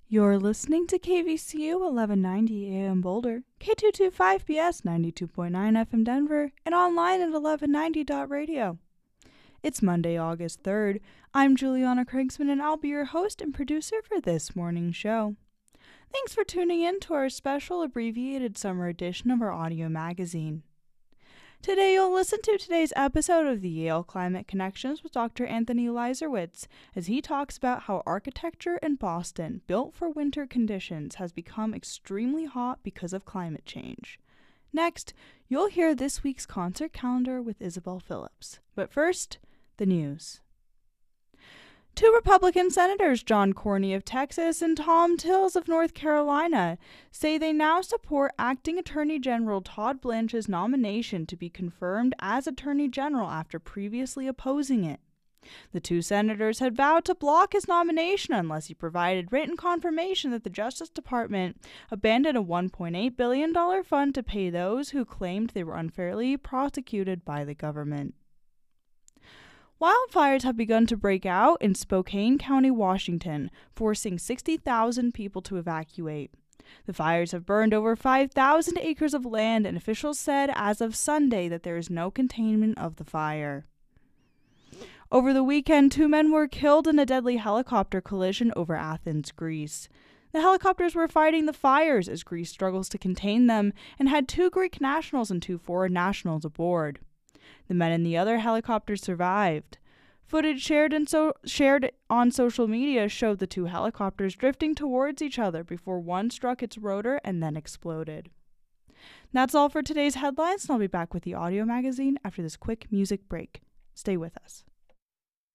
You're listening to KVCU 1190 AM Boulder, K225BS 92.9 FM Denver, and online at 1190.radio. It's Monday, August 3rd. I'm Juliana Kriegsman, and I'll be your host and producer for this morning's show. Thanks for tuning in to our special abbreviated summer edition of our audio magazine. Today you'll listen to today's episode of the Yale Climate Connections with Dr. Anthony Leiserowitz as he talks about how architecture in Boston, built for winter conditions, has become extremely hot because of climate change. Next, you'll hear this week's concert calendar with Isabel Phillips. But first, the news. Two Republican senators, John Cornyn of Texas and Thom Tillis of North Carolina, say they now support Acting Attorney General Todd Blanche's nomination to be confirmed as Attorney General after previously opposing it. The two senators had vowed to block his nomination unless he provided written confirmation that the Justice Department abandoned a $1.8 billion fund to pay those who claimed they were unfairly prosecuted by the government. Wildfires have begun to break out in Spokane County, Washington, forcing 60,000 people to evacuate. The fires have burned over 5,000 acres of land, and officials said as of Sunday that there is no containment of the fire. Over the weekend, 2 men were killed in a deadly helicopter collision over Athens, Greece. The helicopters were fighting the fires as Greece struggles to contain them and had 2 Greek nationals and 2 foreign nationals aboard. The men in the other helicopter survived. Footage shared on social media showed the 2 helicopters drifting towards each other before one struck its rotor and then exploded. That's all for today's headlines, and I'll be back with the audio magazine after this quick music break. Stay with us.